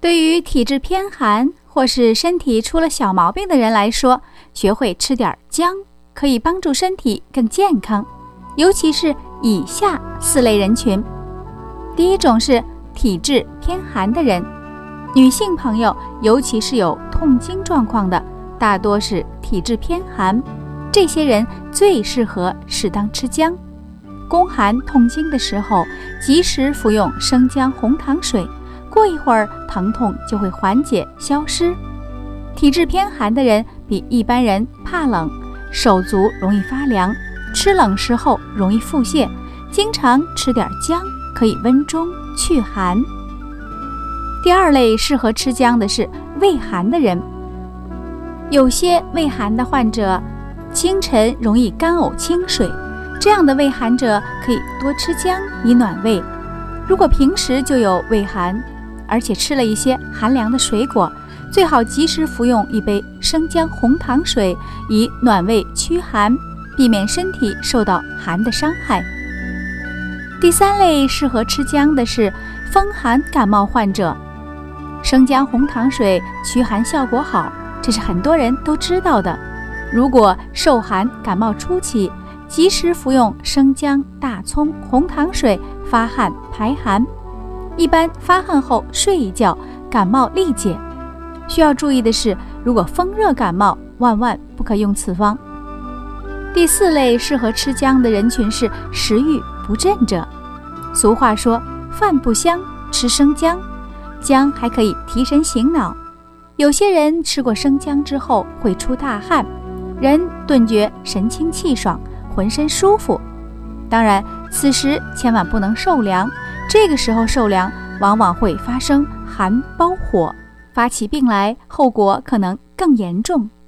对于体质偏寒或是身体出了小毛病的人来说，学会吃点姜可以帮助身体更健康，尤其是以下4类人群。第一种是体质偏寒的人，女性朋友，尤其是有痛经状况的，大多是体质偏寒，这些人最适合适当吃姜。宫寒痛经的时候，及时服用生姜红糖水，过一会儿疼痛就会缓解消失。体质偏寒的人比一般人怕冷，手足容易发凉，吃冷食后容易腹泻，经常吃点姜可以温中祛寒。第2类适合吃姜的是胃寒的人，有些胃寒的患者清晨容易干呕清水，这样的胃寒者可以多吃姜以暖胃。如果平时就有胃寒，而且吃了一些寒凉的水果，最好及时服用一杯生姜红糖水以暖胃驱寒，避免身体受到寒的伤害。第3类适合吃姜的是风寒感冒患者，生姜红糖水驱寒效果好，这是很多人都知道的。如果受寒感冒初期，及时服用生姜、大葱、红糖水发汗排寒，一般发汗后睡一觉，感冒立解。需要注意的是，如果风热感冒，万万不可用此方。第4类适合吃姜的人群是食欲不振者。俗话说，饭不香，吃生姜。姜还可以提神醒脑，有些人吃过生姜之后会出大汗，人顿觉神清气爽，浑身舒服。当然，此时千万不能受凉，这个时候受凉往往会发生寒包火，发起病来，后果可能更严重。